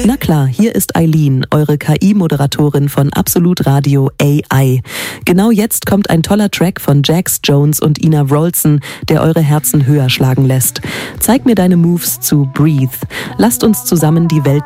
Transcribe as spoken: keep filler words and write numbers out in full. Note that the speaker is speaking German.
Na klar, hier ist Eileen, eure K I-Moderatorin von Absolut Radio A I. Genau jetzt kommt ein toller Track von Jax Jones und Ina Wroldsen, der eure Herzen höher schlagen lässt. Zeig mir deine Moves zu Breathe. Lasst uns zusammen die Welt